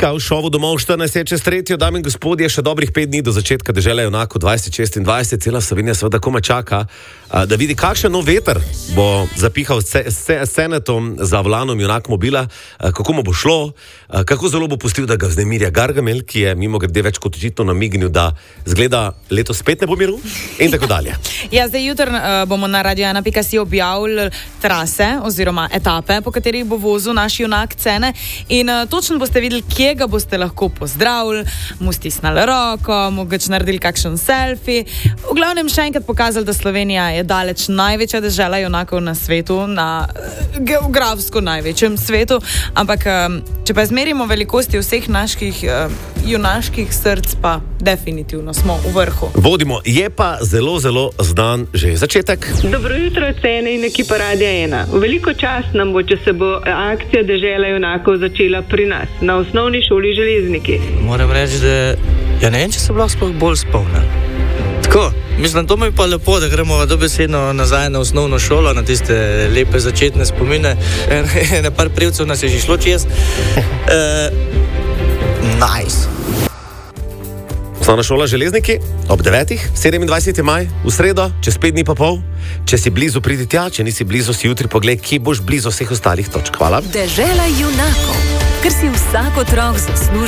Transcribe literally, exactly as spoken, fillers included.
Čička v šovu Domov štirinajst čez tretjo, dame in gospodje, še dobrih pet dni do začetka Dežele junakov dvajset šestindvajset. Cela Slovenija seveda komaj čaka, da vidi, kakšen nov veter bo zapihal s Senetom za volanom junak mobila, kako mu bo šlo, kako zelo bo pustil, da ga vznemirja Gargamel, ki je mimogrede več kot očitno namignil, da zgleda letos spet ne bo miru in tako dalje. Ja, zdaj jutri uh, bomo na radio ena pika si objavili trase oziroma etape, po katerih bo vozil naš junak Cene in uh, točno boste videli, kje ga boste lahko pozdravili, mu stisnali roko, mu gač naredili kakšen selfie. V glavnem še enkrat pokazali, da Slovenija je daleč največja dežela junakov na svetu, na uh, geografsko največjem svetu, ampak um, če pa izmerimo velikosti vseh naših uh, junaških src, pa definitivno smo v vrhu. Vodimo, je pa zelo, zelo znan že začetek. Dobro jutro, Cene in ekipa Radia ena. Veliko čast nam bo, če se bo akcija Dežela junakov začela pri nas, na osnovni šoli Železniki. Moram reči, da ja ne vem, če se bi lahko bolj spomnil. Tako, mislim, to mi pa lepo, da gremo dobesedno nazaj na osnovno šolo, na tiste lepe začetne spomine. Na par privcev nas je že šlo čez. Uh, nice. Osnovna šola Železniki ob devetih, sedemindvajseti maj, v sredo, čez pet dni pa pol. Če si blizu, pridi tja, če nisi blizu, si jutri pogled, kje boš blizu vseh ostalih točk. Hvala. Dežela junakov, ker si vsak otrok zasluži.